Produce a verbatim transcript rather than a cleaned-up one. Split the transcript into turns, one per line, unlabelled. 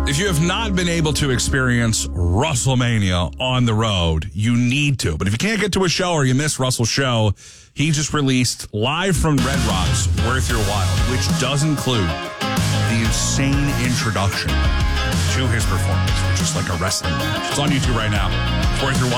If you have not been able to experience WrestleMania on the road, you need to. But if you can't get to a show or you miss Russell's show, he just released live from Red Rocks, Worth Your While, which does include the insane introduction to his performance, which is like a wrestling match. It's on YouTube right now. It's Worth Your While.